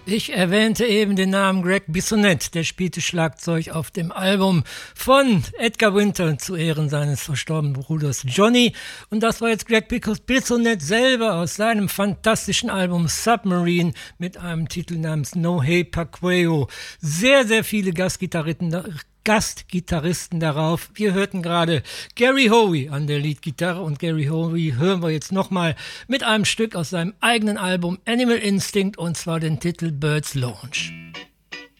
Ich erwähnte eben den Namen Greg Bissonette, der spielte Schlagzeug auf dem Album von Edgar Winter zu Ehren seines verstorbenen Bruders Johnny. Und das war jetzt Greg Bissonette selber aus seinem fantastischen Album Submarine mit einem Titel namens No Hey Paqueo. Sehr, sehr viele Gastgitarristen darauf. Wir hörten gerade Gary Hoey an der Leadgitarre und Gary Hoey hören wir jetzt nochmal mit einem Stück aus seinem eigenen Album Animal Instinct und zwar den Titel Birds Launch.